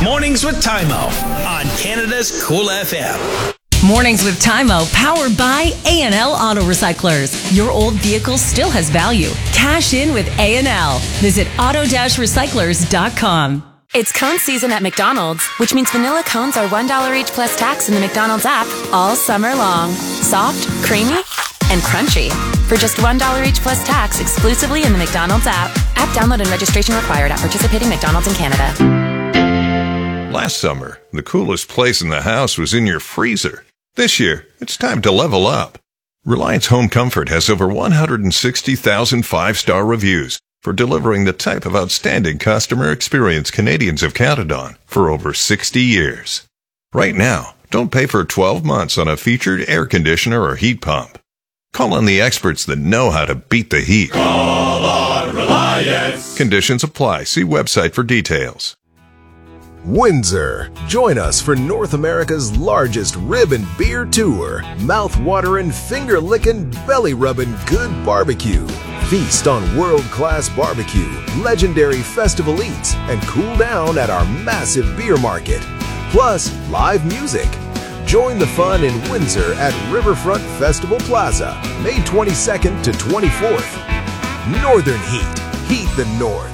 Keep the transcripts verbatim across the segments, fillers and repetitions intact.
Mornings with Tymo on Canada's Cool F M. Mornings with Tymo, powered by A and L Auto Recyclers. Your old vehicle still has value. Cash in with A and L. Visit auto dash recyclers dot com. It's cone season at McDonald's, which means vanilla cones are one dollar each plus tax in the McDonald's app all summer long. Soft, creamy, and crunchy. For just one dollar each plus tax exclusively in the McDonald's app. App download and registration required at participating McDonald's in Canada. Last summer, the coolest place in the house was in your freezer. This year, it's time to level up. Reliance Home Comfort has over one hundred sixty thousand five-star reviews for delivering the type of outstanding customer experience Canadians have counted on for over sixty years. Right now, don't pay for twelve months on a featured air conditioner or heat pump. Call on the experts that know how to beat the heat. Call on Reliance. Conditions apply. See website for details. Windsor. Join us for North America's largest rib and beer tour. Mouth-watering, finger-licking, belly-rubbing good barbecue. Feast on world-class barbecue, legendary festival eats, and cool down at our massive beer market. Plus, live music. Join the fun in Windsor at Riverfront Festival Plaza, May twenty-second to twenty-fourth. Northern Heat. Heat the North.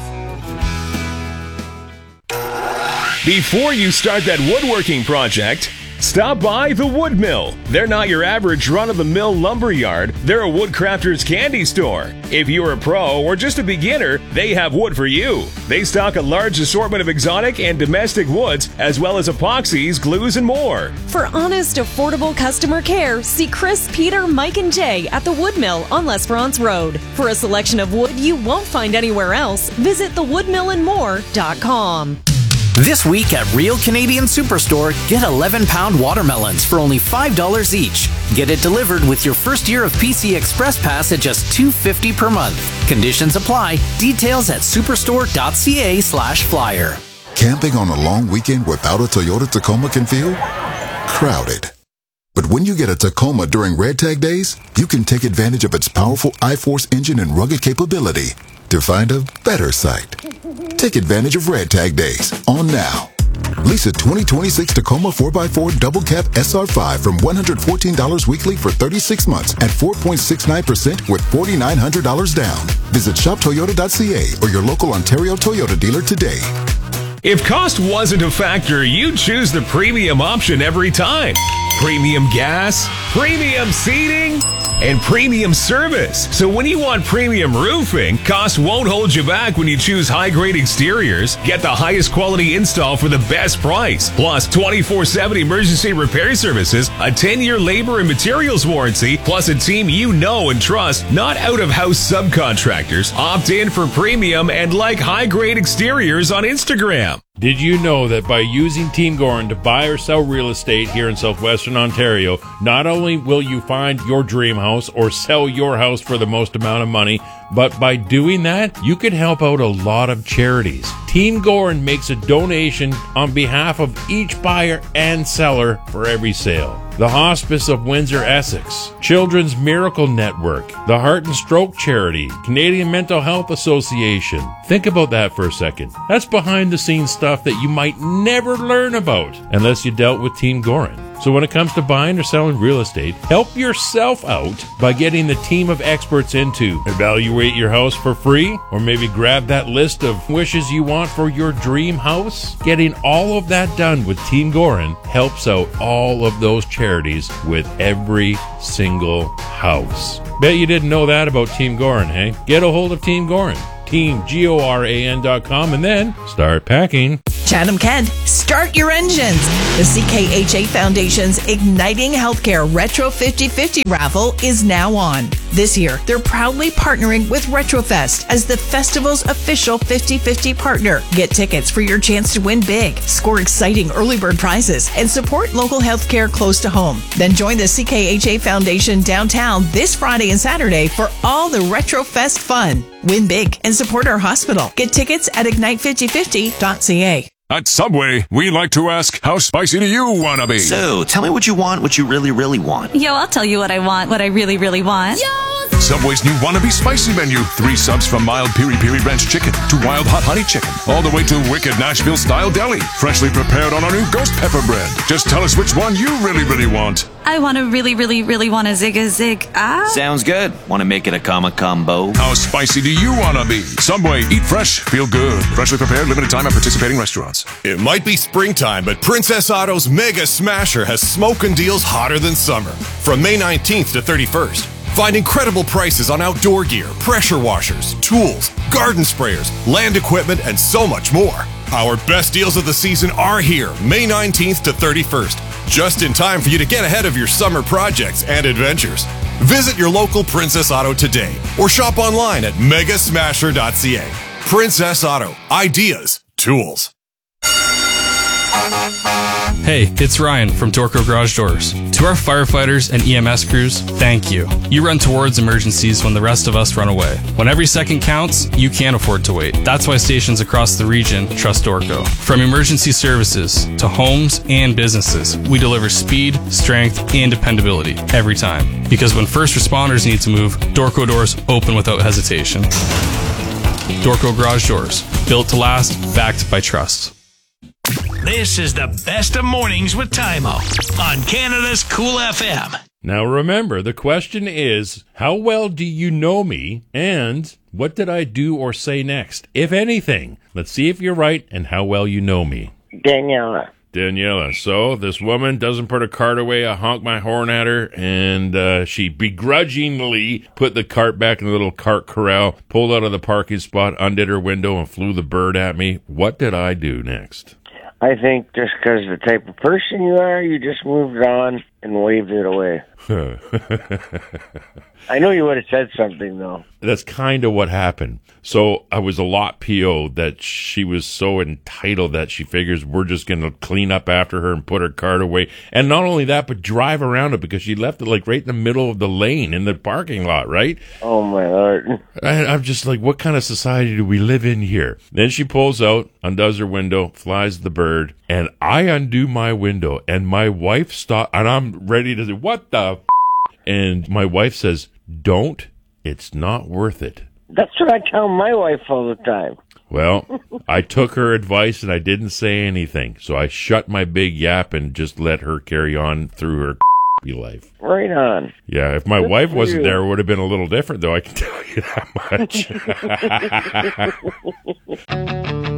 Before you start that woodworking project, stop by the Wood Mill. They're not your average run-of-the-mill lumber yard. They're a woodcrafter's candy store. If you're a pro or just a beginner, they have wood for you. They stock a large assortment of exotic and domestic woods, as well as epoxies, glues, and more. For honest, affordable customer care, see Chris, Peter, Mike, and Jay at the Wood Mill on Les France Road. For a selection of wood you won't find anywhere else, visit the wood mill and more dot com. This week at Real Canadian Superstore, get eleven pound watermelons for only five dollars each. Get it delivered with your first year of P C Express Pass at just two dollars and fifty cents per month. Conditions apply. Details at superstore dot c a slash flyer. Camping on a long weekend without a Toyota Tacoma can feel crowded. But when you get a Tacoma during Red Tag Days, you can take advantage of its powerful I-Force engine and rugged capability to find a better site. Take advantage of Red Tag Days on now. Lease a twenty twenty-six Tacoma four by four Double Cab S R five from one hundred fourteen dollars weekly for thirty-six months at four point six nine percent with four thousand nine hundred dollars down. Visit shop toyota dot c a or your local Ontario Toyota dealer today. If cost wasn't a factor, you'd choose the premium option every time. Premium gas, premium seating, and premium service. So when you want premium roofing, cost won't hold you back when you choose high-grade exteriors. Get the highest quality install for the best price. Plus twenty-four seven emergency repair services, a ten year labor and materials warranty, plus a team you know and trust, not out-of-house subcontractors. Opt in for premium and like high-grade exteriors on Instagram. Did you know that by using Team Gorin to buy or sell real estate here in southwestern Ontario, not only will you find your dream house or sell your house for the most amount of money, but by doing that, you can help out a lot of charities. Team Gorin makes a donation on behalf of each buyer and seller for every sale. The Hospice of Windsor, Essex, Children's Miracle Network, the Heart and Stroke Charity, Canadian Mental Health Association. Think about that for a second. That's behind the scenes stuff that you might never learn about unless you dealt with Team Gorin. So when it comes to buying or selling real estate, help yourself out by getting the team of experts in to evaluate your house for free, or maybe grab that list of wishes you want for your dream house. Getting all of that done with Team Gorin helps out all of those charities with every single house. Bet you didn't know that about Team Gorin, hey? Get a hold of Team Gorin. Team G O R A N dot com, and then start packing. Chatham Kent, start your engines. The C K H A Foundation's Igniting Healthcare Retro fifty fifty raffle is now on. This year, they're proudly partnering with Retrofest as the festival's official fifty fifty partner. Get tickets for your chance to win big, score exciting early bird prizes, and support local healthcare close to home. Then join the C K H A Foundation downtown this Friday and Saturday for all the Retrofest fun. Win big and support our hospital. Get tickets at ignite fifty fifty dot c a. At Subway, we like to ask, how spicy do you want to be? So, tell me what you want, what you really, really want. Yo, I'll tell you what I want, what I really, really want. Yo! Subway's new wannabe spicy menu. Three subs from mild piri piri ranch chicken to wild hot honey chicken, all the way to wicked Nashville style deli, freshly prepared on our new ghost pepper bread. Just tell us which one you really, really want. I want to really, really, really want a zig a zig. Ah. Sounds good. Want to make it a comma combo? How spicy do you want to be? Subway, eat fresh, feel good. Freshly prepared, limited time at participating restaurants. It might be springtime, but Princess Auto's Mega Smasher has smoking deals hotter than summer. From May nineteenth to thirty-first. Find incredible prices on outdoor gear, pressure washers, tools, garden sprayers, land equipment, and so much more. Our best deals of the season are here, May nineteenth to thirty-first, just in time for you to get ahead of your summer projects and adventures. Visit your local Princess Auto today or shop online at mega smasher dot c a. Princess Auto. Ideas. Tools. Hey, it's Ryan from Dorco Garage Doors. To our firefighters and E M S crews, thank you. You run towards emergencies when the rest of us run away. When every second counts, you can't afford to wait. That's why stations across the region trust Dorco. From emergency services to homes and businesses, we deliver speed, strength, and dependability every time. Because when first responders need to move, Dorco Doors open without hesitation. Dorco Garage Doors, built to last, backed by trust. This is the best of mornings with Timo on Canada's Cool F M. Now remember, the question is, how well do you know me, and what did I do or say next, if anything? Let's see if you're right and how well you know me. Daniela. Daniela. So this woman doesn't put her cart away. I honk my horn at her, and uh, she begrudgingly put the cart back in the little cart corral, pulled out of the parking spot, undid her window, and flew the bird at me. What did I do next? I think just because the type of person you are, you just moved on and waved it away. I know you would have said something, though. That's kind of what happened. So I was a lot P O'd that she was so entitled that she figures we're just going to clean up after her and put her cart away. And not only that, but drive around it because she left it like right in the middle of the lane in the parking lot, right? Oh, my Lord. And I'm just like, what kind of society do we live in here? Then she pulls out, undoes her window, flies the bird, and I undo my window, and my wife stops, and I'm ready to say, what the f-? And my wife says, don't, it's not worth it. That's what I tell my wife all the time. Well, I took her advice and I didn't say anything. So I shut my big yap and just let her carry on through her life. Right on. Yeah, if my Good wife for wasn't you. there, it would have been a little different, though, I can tell you that much.